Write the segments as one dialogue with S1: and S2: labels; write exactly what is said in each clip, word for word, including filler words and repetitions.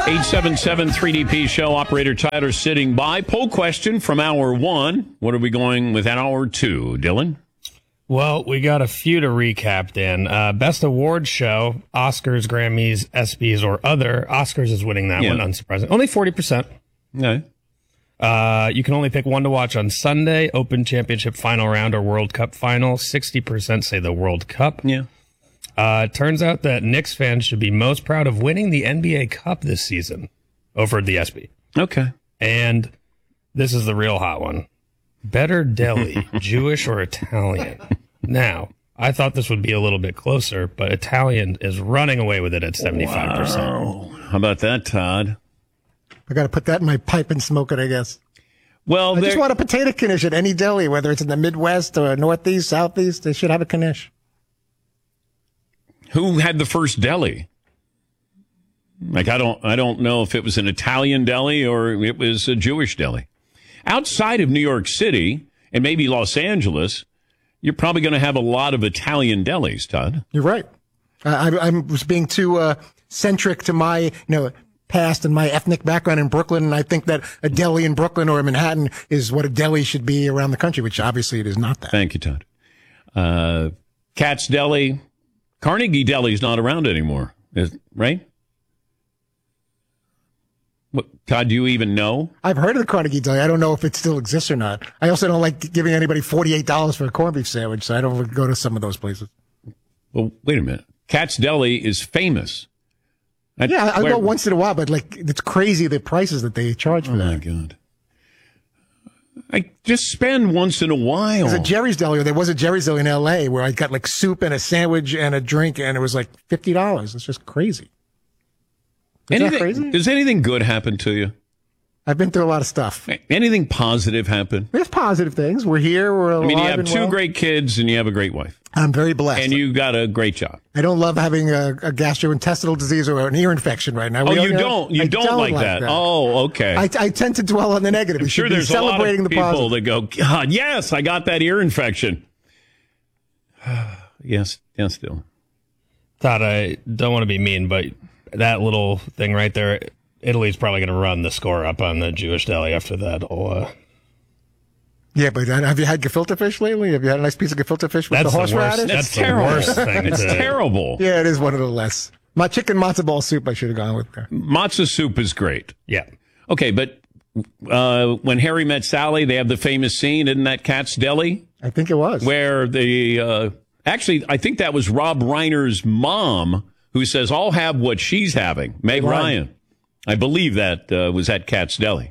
S1: eight seven seven three D P show. Operator Tyler sitting by. Poll question from hour one. What are we going with hour two, Dylan?
S2: Well, we got a few to recap, Dan. Uh, best award show, Oscars, Grammys, ESPYs, or other. Oscars is winning that
S1: Yeah.
S2: one, unsurprising. Only forty percent.
S1: No.
S2: Uh, you can only pick one to watch on Sunday, Open Championship final round or World Cup final. sixty percent say the World Cup.
S1: Yeah.
S2: Uh, it turns out that Knicks fans should be most proud of winning the N B A Cup this season over the ESPY.
S1: Okay.
S2: And this is the real hot one. Better deli, Jewish or Italian? Now, I thought this would be a little bit closer, but Italian is running away with it at seventy-five percent.
S1: Wow. How about that, Todd?
S3: I got to put that in my pipe and smoke it, I guess.
S1: Well,
S3: I
S1: there-
S3: just want a potato knish at any deli, whether it's in the Midwest or Northeast, Southeast. They should have a knish.
S1: who had the first deli? Like, I don't, I don't know if it was an Italian deli or it was a Jewish deli. Outside of New York City and maybe Los Angeles, you're probably going to have a lot of Italian delis, Todd.
S3: You're right. I, I, I was being too uh, centric to my, you know, past and my ethnic background in Brooklyn, and I think that a deli in Brooklyn or Manhattan is what a deli should be around the country, which obviously it is not that.
S1: Thank you, Todd. Uh, Katz Deli, Carnegie Deli's not around anymore, is, right? What, Todd, do you even know?
S3: I've heard of the Carnegie Deli. I don't know if it still exists or not. I also don't like giving anybody forty-eight dollars for a corned beef sandwich, so I don't go to some of those places.
S1: Well, wait a minute. Katz Deli is famous. At,
S3: yeah, I
S1: where,
S3: go once in a while, but like it's crazy the prices that they charge for
S1: oh
S3: that.
S1: Oh, my God. I just spend once in a while.
S3: There's a Jerry's Deli, or there was a Jerry's Deli in L A where I got like soup and a sandwich and a drink, and it was like fifty dollars. It's just crazy. Is
S1: anything,
S3: that crazy?
S1: Does anything good happen to you?
S3: I've been through a lot of stuff.
S1: Anything positive happen?
S3: There's positive things. We're here. We're alive.
S1: I mean, you have
S3: and
S1: two
S3: well.
S1: great kids and you have a great wife.
S3: I'm very blessed.
S1: And you got a great job.
S3: I don't love having a, a gastrointestinal disease or an ear infection right now.
S1: Oh,
S3: We
S1: you
S3: know,
S1: don't? You
S3: I
S1: don't, don't like, like that. that? Oh, okay.
S3: I, I tend to dwell on the negative.
S1: I'm
S3: we
S1: sure
S3: should be
S1: there's
S3: celebrating
S1: a lot of
S3: the
S1: people
S3: positive.
S1: that go, God, yes, I got that ear infection. yes, yes, still.
S2: Todd, I don't want to be mean, but that little thing right there, Italy's probably going to run the score up on the Jewish deli after that whole... Uh...
S3: Yeah, but have you had gefilte fish lately? Have you had a nice piece of gefilte fish with
S2: That's
S3: the horseradish?
S2: The
S1: That's
S2: That's
S1: terrible.
S2: The worst thing
S1: it's
S2: to...
S1: terrible.
S3: Yeah, it is one of the less. My chicken matzo ball soup I should have gone with.
S1: Matzo soup is great.
S2: Yeah.
S1: Okay, but uh, when Harry Met Sally, they have the famous scene, isn't that Katz Deli?
S3: I think it was.
S1: Where the... Uh, actually, I think that was Rob Reiner's mom who says, I'll have what she's having. Meg
S3: Right.
S1: Ryan. I believe that uh, was at Katz Deli,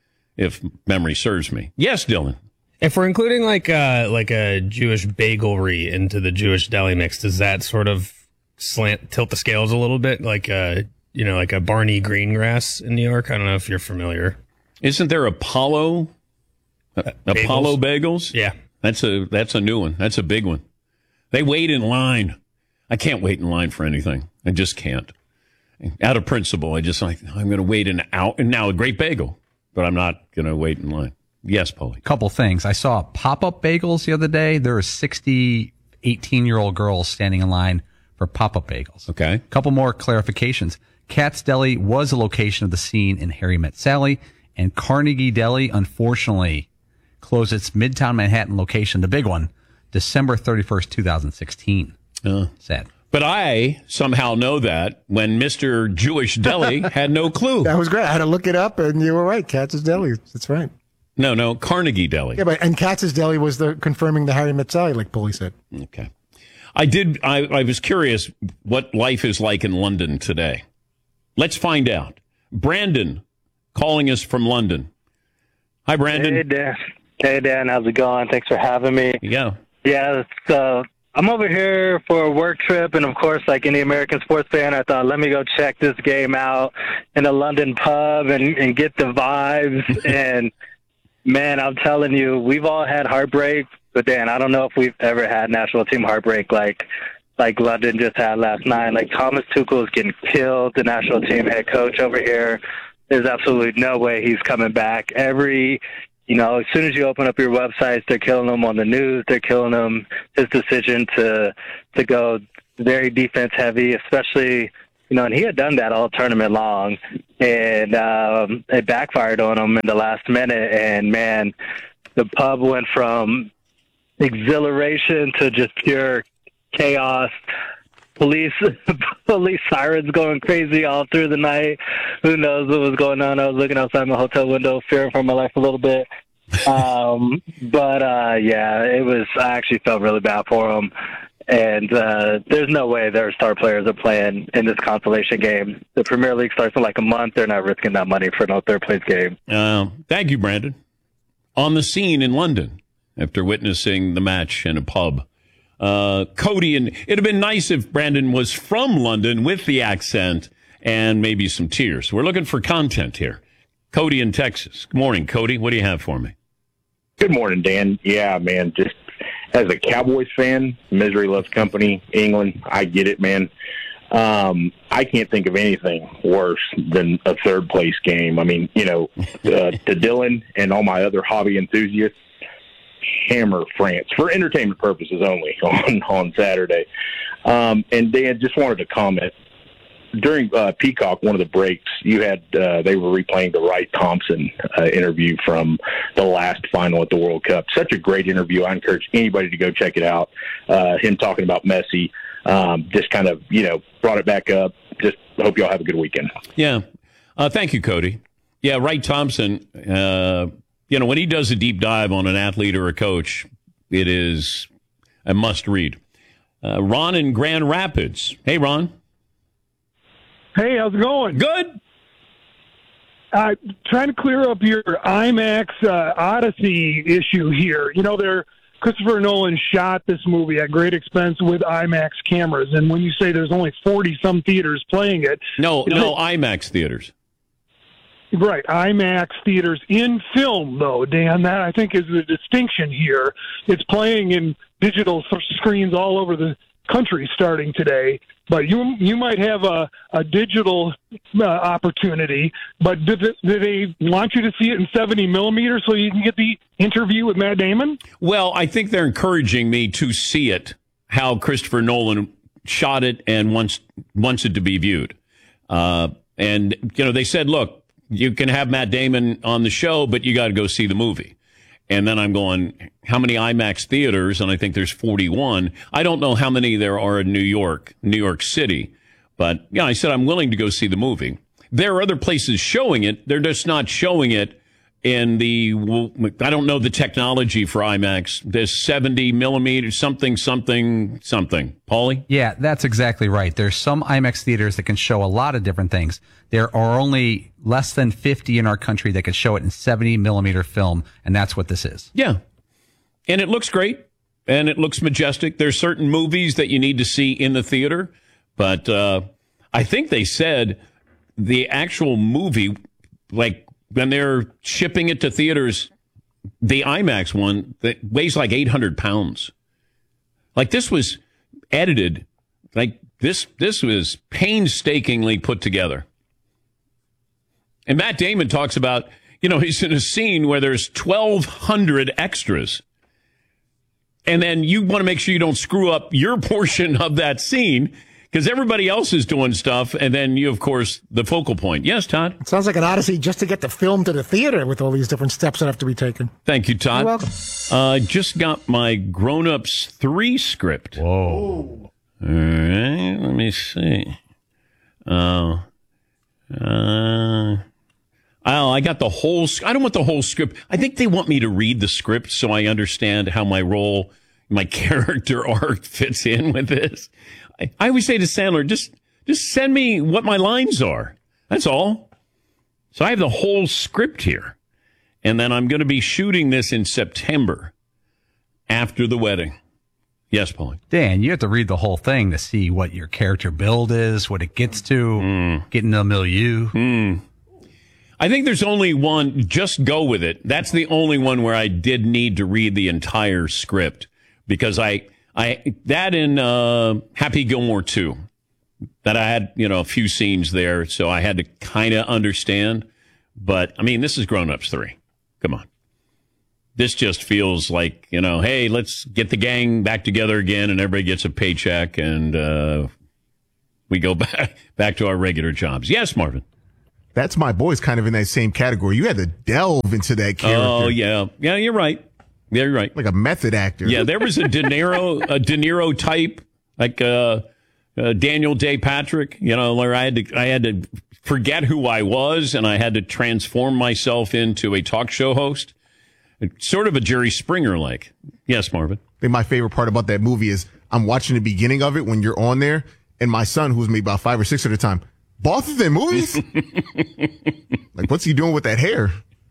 S1: if memory serves me. Yes, Dylan.
S2: If we're including like a, like a Jewish bagelry into the Jewish deli mix, does that sort of slant tilt the scales a little bit? Like a, you know, like a Barney Greengrass in New York? I don't know if you're familiar.
S1: Isn't there Apollo? Uh, Apollo bagels?
S2: Yeah.
S1: That's a that's a new one. That's a big one. They wait in line. I can't wait in line for anything. I just can't. Out of principle, I just like, I'm going to wait an hour. And now a great bagel, but I'm not going to wait in line. Yes, Paulie.
S4: Couple things. I saw pop-up bagels the other day. There are sixty eighteen-year-old girls standing in line for pop-up bagels.
S1: Okay.
S4: Couple more clarifications. Katz Deli was a location of the scene in Harry Met Sally, and Carnegie Deli, unfortunately, closed its Midtown Manhattan location, the big one, December thirty-first, twenty sixteen.
S1: Uh,
S4: Sad.
S1: But I somehow know that when Mister Jewish Deli had no clue.
S3: That was great. I had to look it up, and you were right. Katz's Deli. That's right.
S1: No, no, Carnegie Deli.
S3: Yeah, but and Katz's Deli was the confirming the Harry Met Sally, like Pulley said.
S1: Okay. I did. I, I was curious what life is like in London today. Let's find out. Brandon calling us from London. Hi, Brandon.
S5: Hey, Dan. Hey, Dan. How's it going? Thanks for having me.
S1: Yeah.
S5: Yeah, so I'm over here for a work trip, and of course, like any American sports fan, I thought, let me go check this game out in a London pub and, and get the vibes. And, man, I'm telling you, we've all had heartbreak, but, Dan, I don't know if we've ever had national team heartbreak like like London just had last night. Like, Thomas Tuchel is getting killed, the national team head coach over here. There's absolutely no way he's coming back. Every You know, as soon as you open up your websites, they're killing him on the news. They're killing him. His decision to to go very defense heavy, especially You know, and he had done that all tournament long, and um, it backfired on him in the last minute. And, man, the pub went from exhilaration to just pure chaos. Police police sirens going crazy all through the night. Who knows what was going on? I was looking outside my hotel window, fearing for my life a little bit. Um, but, uh, yeah, it was – I actually felt really bad for him. And uh, there's no way their star players are playing in this consolation game. The Premier League starts in like a month. They're not risking that money for no third-place game.
S1: Uh, thank you, Brandon. On the scene in London after witnessing the match in a pub. Uh, Cody, and it'd have been nice if Brandon was from London with the accent and maybe some tears. We're looking for content here. Cody in Texas. Good morning, Cody. What do you have for me?
S6: Good morning, Dan. Yeah, man, just as a Cowboys fan, misery loves company, England, I get it, man. Um, I can't think of anything worse than a third-place game. I mean, you know, uh, to Dylan and all my other hobby enthusiasts, hammer France for entertainment purposes only on, on Saturday. Um, and Dan, just wanted to comment. During uh, Peacock, one of the breaks, you had uh, they were replaying the Wright Thompson uh, interview from the last final at the World Cup. Such a great interview. I encourage anybody to go check it out. Uh, him talking about Messi, um, just kind of, you know, brought it back up. Just hope y'all have a good weekend.
S1: Yeah. Uh, thank you, Cody. Yeah, Wright Thompson, uh, you know, when he does a deep dive on an athlete or a coach, it is a must read. Uh, Ron in Grand Rapids. Hey, Ron.
S7: Hey, how's it going?
S1: Good.
S7: Uh, trying to clear up your IMAX uh, Odyssey issue here. You know, they're, Christopher Nolan shot this movie at great expense with IMAX cameras, and when you say there's only forty-some theaters playing it...
S1: No, no,
S7: it,
S1: IMAX theaters.
S7: Right, IMAX theaters in film, though, Dan. That, I think, is the distinction here. It's playing in digital screens all over the country starting today, but you you might have a, a digital uh, opportunity, but do they, do they want you to see it in seventy millimeters so you can get the interview with Matt Damon?
S1: Well, I think they're encouraging me to see it, how Christopher Nolan shot it and wants, wants it to be viewed. Uh, and, you know, they said, look, you can have Matt Damon on the show, but you got to go see the movie. And then I'm going, how many IMAX theaters? And I think there's forty-one. I don't know how many there are in New York, New York City. But, yeah, I said I'm willing to go see the movie. There are other places showing it. They're just not showing it in the, I don't know the technology for IMAX. There's seventy millimeters, something, something, something. Paulie?
S4: Yeah, that's exactly right. There's some IMAX theaters that can show a lot of different things. There are only less than fifty in our country that can show it in seventy millimeter film, and that's what this is.
S1: Yeah. And it looks great, and it looks majestic. There's certain movies that you need to see in the theater, but uh, I think they said the actual movie, like when they're shipping it to theaters, the IMAX one that weighs like eight hundred pounds. Like this was edited, like this, this was painstakingly put together. And Matt Damon talks about, you know, he's in a scene where there's twelve hundred extras. And then you want to make sure you don't screw up your portion of that scene because everybody else is doing stuff. And then you, of course, the focal point. Yes, Todd?
S3: It sounds like an odyssey just to get the film to the theater with all these different steps that have to be taken.
S1: Thank you, Todd.
S3: You're welcome.
S1: I uh, just got my Grown Ups three script.
S4: Whoa.
S1: All right, let me see. Uh, uh, oh, I got the whole, I don't want the whole script. I think they want me to read the script so I understand how my role, my character arc fits in with this. I, I always say to Sandler, just, just send me what my lines are. That's all. So I have the whole script here. And then I'm going to be shooting this in September after the wedding. Yes, Paulie.
S4: Dan, you have to read the whole thing to see what your character build is, what it gets to, mm. get in the milieu.
S1: Mm. I think there's only one, just go with it. That's the only one where I did need to read the entire script because I, I, that in, uh, Happy Gilmore two, that I had, you know, a few scenes there. So I had to kind of understand, but I mean, this is Grown Ups three. Come on. This just feels like, you know, hey, let's get the gang back together again and everybody gets a paycheck and, uh, we go back, back to our regular jobs. Yes, Marvin.
S8: That's My Boy's kind of in that same category. You had to delve into that character.
S1: Oh, yeah. Yeah, you're right. Yeah, you're right.
S8: Like a method actor.
S1: Yeah, there was a De Niro, a De Niro type, like uh, uh, Daniel Day Patrick, you know, where I had to, I had to forget who I was and I had to transform myself into a talk show host. Sort of a Jerry Springer like. Yes, Marvin.
S8: I think my favorite part about that movie is I'm watching the beginning of it when you're on there, and my son, who's maybe about five or six at the time, both of them movies? Like, what's he doing with that hair?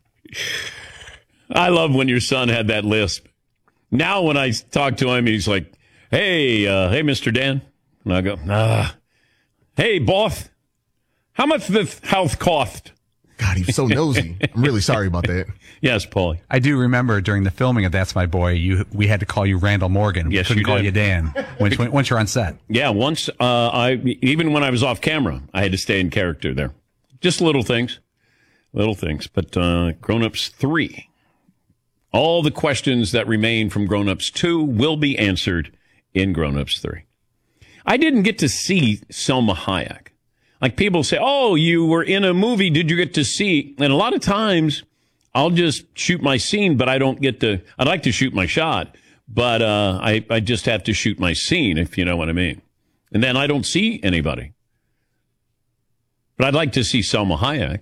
S1: I love when your son had that lisp. Now when I talk to him, he's like, hey, uh, hey, Mister Dan. And I go, ah, hey, boss, how much this house cost?
S8: God, he's so nosy. I'm really sorry about that.
S1: Yes, Paulie.
S4: I do remember during the filming of That's My Boy, you we had to call you Randall Morgan. We
S1: Yes,
S4: couldn't
S1: you
S4: call
S1: did.
S4: you Dan once, once you're on set.
S1: Yeah, once, uh, I even when I was off camera, I had to stay in character there. Just little things, little things. But uh, Grown Ups three, all the questions that remain from Grown Ups two will be answered in Grown Ups three. I didn't get to see Selma Hayek. Like people say, oh, you were in a movie. Did you get to see? And a lot of times I'll just shoot my scene, but I don't get to, I'd like to shoot my shot, but uh, I, I just have to shoot my scene, if you know what I mean. And then I don't see anybody. But I'd like to see Selma Hayek.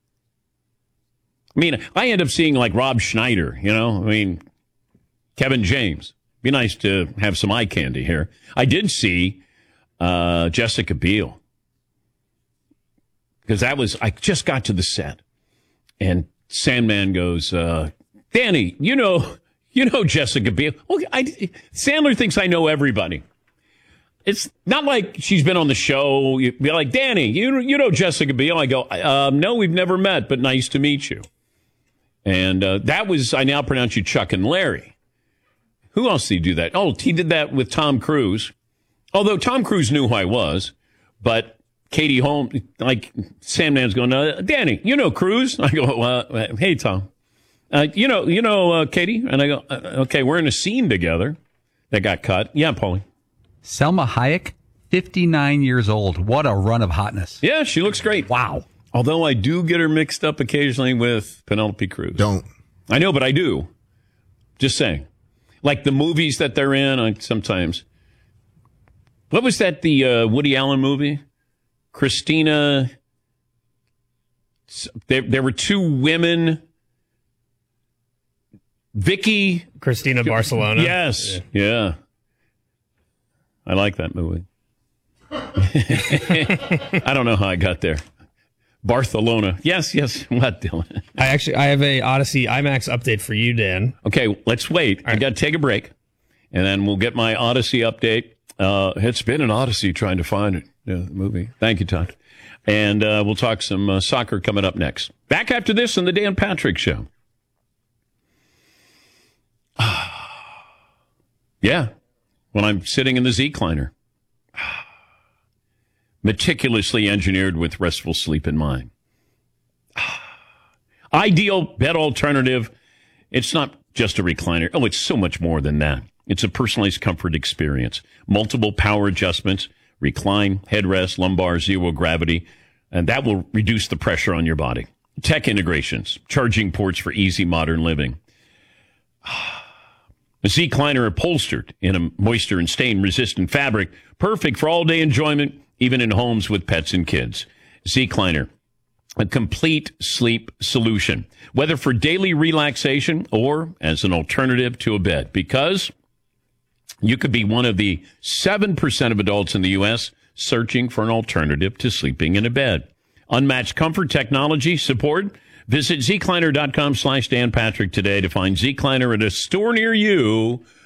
S1: I mean, I end up seeing like Rob Schneider, you know, I mean, Kevin James. Be nice to have some eye candy here. I did see uh, Jessica Biel. Because that was, I just got to the set, and Sandman goes, uh, Danny, you know, you know Jessica Biel. Well, I, Sandler thinks I know everybody. It's not like she's been on the show. You'd be like, Danny, you you know Jessica Biel. I go, um, no, we've never met, but nice to meet you. And uh, that was, I now pronounce you Chuck and Larry. Who else did he do that? Oh, he did that with Tom Cruise. Although Tom Cruise knew who I was, but Katie Holmes, like Sandman's going, uh, Danny, you know Cruise? I go, uh, hey, Tom. Uh, you know, you know uh, Katie? And I go, uh, okay, we're in a scene together that got cut. Yeah, Paulie.
S4: Selma Hayek, fifty-nine years old. What a run of hotness.
S1: Yeah, she looks great.
S4: Wow.
S1: Although I do get her mixed up occasionally with Penelope Cruz.
S8: Don't.
S1: I know, but I do. Just saying. Like the movies that they're in, I sometimes. What was that, the uh, Woody Allen movie? Christina. There, there were two women. Vicky.
S2: Christina Barcelona.
S1: Yes. Yeah. yeah. I like that movie. I don't know how I got there. Barcelona. Yes, yes. What, Dylan?
S2: I actually, I have a Odyssey IMAX update for you, Dan.
S1: Okay, let's wait. I got to take a break, and then we'll get my Odyssey update. Uh, it's been an Odyssey trying to find it, uh, the movie. Thank you, Todd. And uh, we'll talk some uh, soccer coming up next. Back after this on the Dan Patrick Show. Yeah, when I'm sitting in the Z-Cliner. Meticulously engineered with restful sleep in mind. Ideal bed alternative. It's not just a recliner. Oh, it's so much more than that. It's a personalized comfort experience. Multiple power adjustments, recline, headrest, lumbar, zero gravity, and that will reduce the pressure on your body. Tech integrations, charging ports for easy modern living. A Z-Cliner upholstered in a moisture and stain-resistant fabric, perfect for all-day enjoyment, even in homes with pets and kids. Z-Cliner, a complete sleep solution, whether for daily relaxation or as an alternative to a bed, because you could be one of the seven percent of adults in the U S searching for an alternative to sleeping in a bed. Unmatched comfort, technology, support. Visit zcliner.com slash Dan Patrick today to find Z-Cliner at a store near you